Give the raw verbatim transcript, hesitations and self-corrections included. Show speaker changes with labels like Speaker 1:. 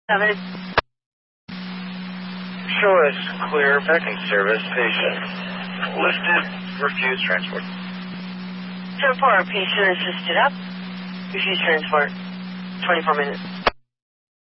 Speaker 1: Seven.
Speaker 2: Show us clear packing service patient. Listed, refused transport.
Speaker 1: ten four, patient assisted up. Refuse transport. twenty-four minutes.